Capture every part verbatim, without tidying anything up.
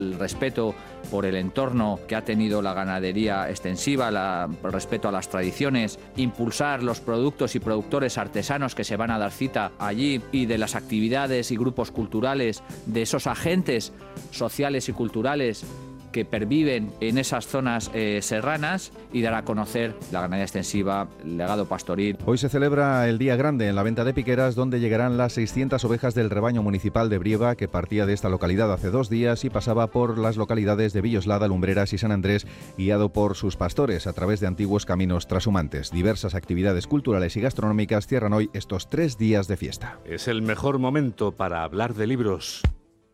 El respeto por el entorno que ha tenido la ganadería extensiva, la, el respeto a las tradiciones, impulsar los productos y productores artesanos que se van a dar cita allí y de las actividades y grupos culturales, de esos agentes sociales y culturales que perviven en esas zonas eh, serranas y dar a conocer la ganadería extensiva, el legado pastoril. Hoy se celebra el Día Grande en la venta de Piqueras, donde llegarán las seiscientas ovejas del rebaño municipal de Brieva, que partía de esta localidad hace dos días y pasaba por las localidades de Villoslada, Lumbreras y San Andrés, guiado por sus pastores a través de antiguos caminos trashumantes. Diversas actividades culturales y gastronómicas cierran hoy estos tres días de fiesta. Es el mejor momento para hablar de libros.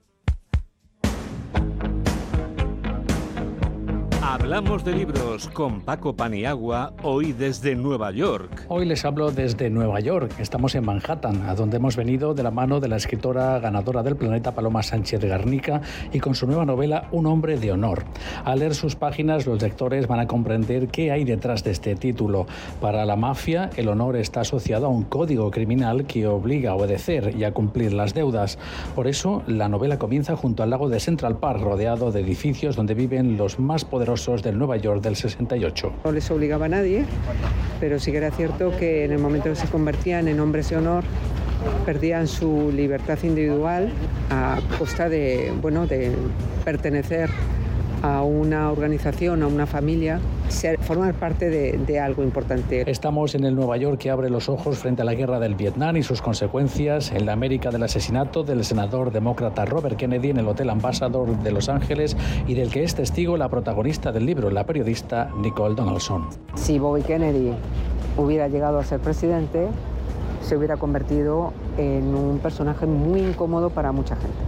Hablamos de libros con Paco Paniagua, hoy desde Nueva York. Hoy les hablo desde Nueva York. Estamos en Manhattan, a donde hemos venido de la mano de la escritora ganadora del Planeta, Paloma Sánchez Garnica, y con su nueva novela Un hombre de honor. Al leer sus páginas, los lectores van a comprender qué hay detrás de este título. Para la mafia, el honor está asociado a un código criminal que obliga a obedecer y a cumplir las deudas. Por eso, la novela comienza junto al lago de Central Park, rodeado de edificios donde viven los más poderosos del Nueva York del sesenta y ocho. No les obligaba a nadie, pero sí que era cierto que en el momento que se convertían en hombres de honor, perdían su libertad individual a costa de, bueno, de pertenecer a una organización, a una familia, ser, formar parte de, de algo importante. Estamos en el Nueva York que abre los ojos frente a la guerra del Vietnam y sus consecuencias, en la América del asesinato del senador demócrata Robert Kennedy en el Hotel Ambassador de Los Ángeles y del que es testigo la protagonista del libro, la periodista Nicole Donaldson. Si Bobby Kennedy hubiera llegado a ser presidente, se hubiera convertido en un personaje muy incómodo para mucha gente.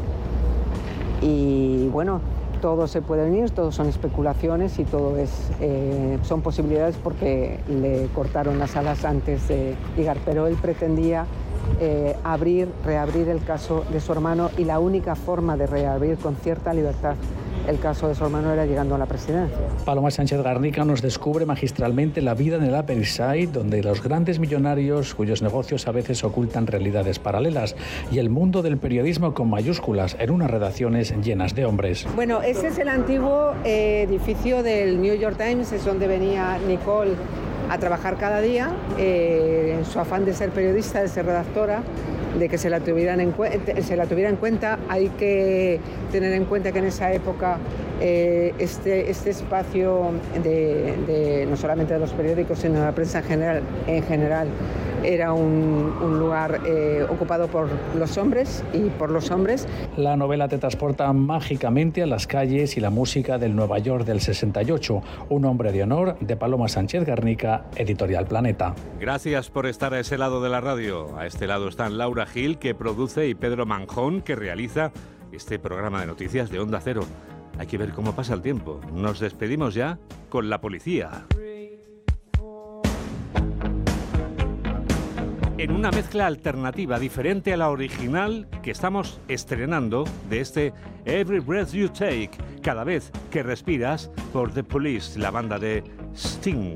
Y bueno, todo se puede unir, todo son especulaciones y todo es, eh, son posibilidades porque le cortaron las alas antes de llegar, pero él pretendía eh, abrir, reabrir el caso de su hermano y la única forma de reabrir con cierta libertad el caso de su hermano era llegando a la presidencia. Paloma Sánchez Garnica nos descubre magistralmente la vida en el Upper East Side, donde los grandes millonarios, cuyos negocios a veces ocultan realidades paralelas, y el mundo del periodismo con mayúsculas, en unas redacciones llenas de hombres. Bueno, ese es el antiguo eh, edificio del New York Times, es donde venía Nicole a trabajar cada día, eh, en su afán de ser periodista, de ser redactora, de que se la tuvieran en cuenta, se la tuviera en cuenta. Hay que tener en cuenta que en esa época eh, este, este espacio de, de no solamente de los periódicos, sino de la prensa en general, en general era un, un lugar eh, ocupado por los hombres y por los hombres. La novela te transporta mágicamente a las calles y la música del Nueva York del sesenta y ocho. Un hombre de honor, de Paloma Sánchez Garnica, Editorial Planeta. Gracias por estar a ese lado de la radio. A este lado están Laura Gil, que produce, y Pedro Manjón, que realiza este programa de noticias de Onda Cero. Hay que ver cómo pasa el tiempo. Nos despedimos ya con la policía. En una mezcla alternativa diferente a la original que estamos estrenando de este Every Breath You Take, cada vez que respiras, por The Police, la banda de Sting.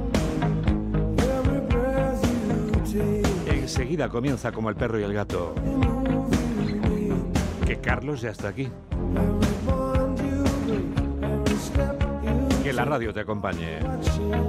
Enseguida comienza Como el perro y el gato. Que Carlos ya está aquí. Que la radio te acompañe.